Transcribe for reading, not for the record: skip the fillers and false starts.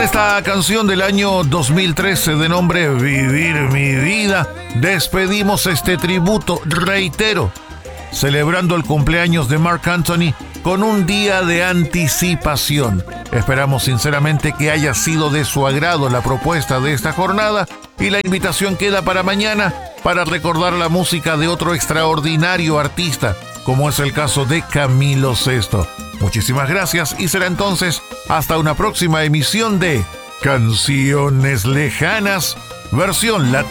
esta canción del año 2013 de nombre Vivir mi vida, despedimos este tributo, reitero, celebrando el cumpleaños de Marc Anthony con un día de anticipación. Esperamos sinceramente que haya sido de su agrado la propuesta de esta jornada y la invitación queda para mañana para recordar la música de otro extraordinario artista, como es el caso de Camilo Sesto. Muchísimas gracias y será entonces hasta una próxima emisión de Canciones Lejanas, versión latina.